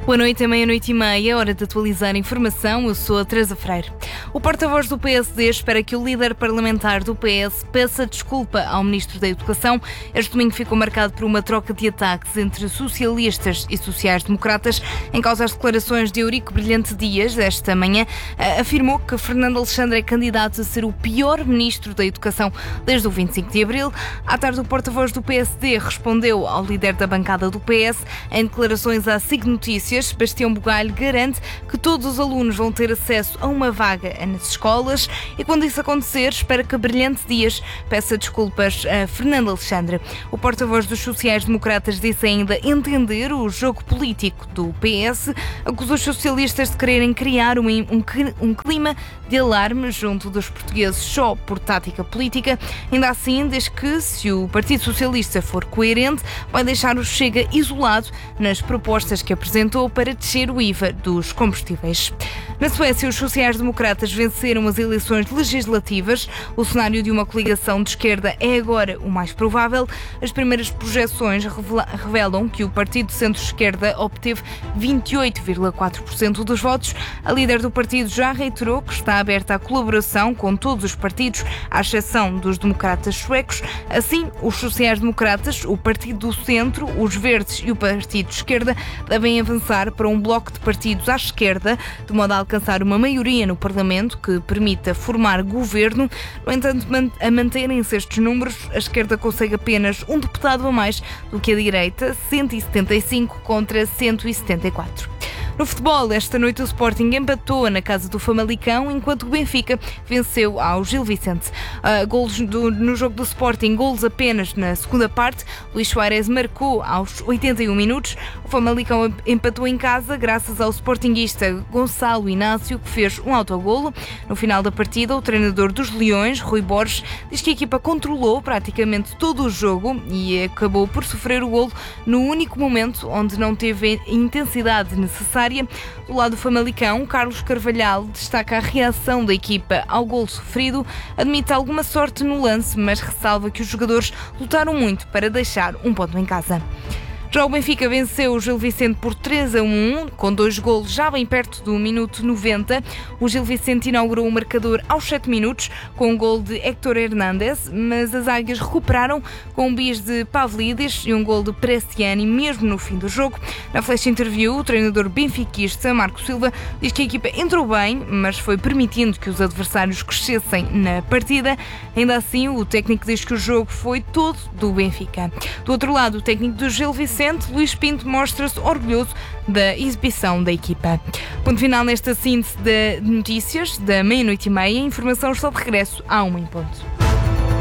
Boa noite, é meia-noite e meia, hora de atualizar a informação. Eu sou a Teresa Freire. O porta-voz do PSD espera que o líder parlamentar do PS peça desculpa ao Ministro da Educação. Este domingo ficou marcado por uma troca de ataques entre socialistas e sociais-democratas. Em causa as declarações de Eurico Brilhante Dias, esta manhã, afirmou que Fernando Alexandre é candidato a ser o pior Ministro da Educação desde o 25 de abril. À tarde, o porta-voz do PSD respondeu ao líder da bancada do PS em declarações à SIG Notícias. Bastião Bugalho garante que todos os alunos vão ter acesso a uma vaga nas escolas e, quando isso acontecer, espera que Brilhante Dias peça desculpas a Fernando Alexandre. O porta-voz dos sociais-democratas disse ainda entender o jogo político do PS, acusou os socialistas de quererem criar um clima de alarme junto dos portugueses só por tática política. Ainda assim, diz que, se o Partido Socialista for coerente, vai deixar o Chega isolado nas propostas que apresentou para descer o IVA dos combustíveis. Na Suécia, os sociais-democratas venceram as eleições legislativas. O cenário de uma coligação de esquerda é agora o mais provável. As primeiras projeções revelam que o partido de centro-esquerda obteve 28,4% dos votos. A líder do partido já reiterou que está aberta à colaboração com todos os partidos, à exceção dos democratas suecos. Assim, os sociais-democratas, o Partido do Centro, os Verdes e o Partido de Esquerda devem avançar para um bloco de partidos à esquerda, de modo a alcançar uma maioria no Parlamento que permita formar governo. No entanto, a manterem-se estes números, a esquerda consegue apenas um deputado a mais do que a direita, 175 contra 174. No futebol, esta noite o Sporting empatou na casa do Famalicão, enquanto o Benfica venceu ao Gil Vicente. No jogo do Sporting, golos apenas na segunda parte. Luís Soares marcou aos 81 minutos. O Famalicão empatou em casa graças ao sportinguista Gonçalo Inácio, que fez um autogolo. No final da partida, o treinador dos Leões, Rui Borges, diz que a equipa controlou praticamente todo o jogo e acabou por sofrer o golo no único momento onde não teve a intensidade necessária. Do lado do Famalicão, Carlos Carvalhal destaca a reação da equipa ao golo sofrido, admite alguma sorte no lance, mas ressalva que os jogadores lutaram muito para deixar um ponto em casa. Já o Benfica venceu o Gil Vicente por 3-1, com 2 golos já bem perto do minuto 90. O Gil Vicente inaugurou o marcador aos 7 minutos, com um gol de Héctor Hernández, mas as águias recuperaram com um bis de Pavlidis e um gol de Prestiani, mesmo no fim do jogo. Na flash interview, o treinador benfiquista Marco Silva diz que a equipa entrou bem, mas foi permitindo que os adversários crescessem na partida. Ainda assim, o técnico diz que o jogo foi todo do Benfica. Do outro lado, o técnico do Gil Vicente, Luís Pinto, mostra-se orgulhoso da exibição da equipa. Ponto final nesta síntese de notícias da meia-noite e meia. A informação está de regresso à 1 em ponto.